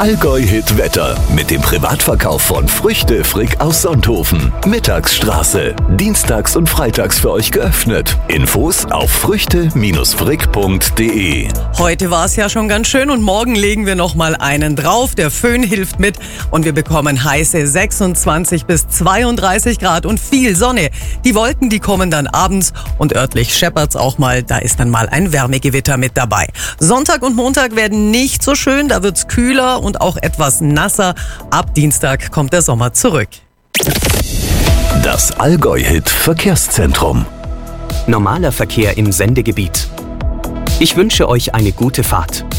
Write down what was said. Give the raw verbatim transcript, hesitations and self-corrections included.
Allgäu-Hit Wetter mit dem Privatverkauf von Früchte Frick aus Sonthofen. Mittagsstraße. Dienstags und freitags für euch geöffnet. Infos auf früchte frick punkt de. Heute war es ja schon ganz schön und morgen legen wir noch mal einen drauf. Der Föhn hilft mit und wir bekommen heiße sechsundzwanzig bis zweiunddreißig Grad und viel Sonne. Die Wolken, die kommen dann abends und örtlich scheppert's auch mal. Da ist dann mal ein Wärmegewitter mit dabei. Sonntag und Montag werden nicht so schön. Da wird's kühler und auch etwas nasser. Ab Dienstag kommt der Sommer zurück. Das Allgäu-Hit Verkehrszentrum. Normaler Verkehr im Sendegebiet. Ich wünsche euch eine gute Fahrt.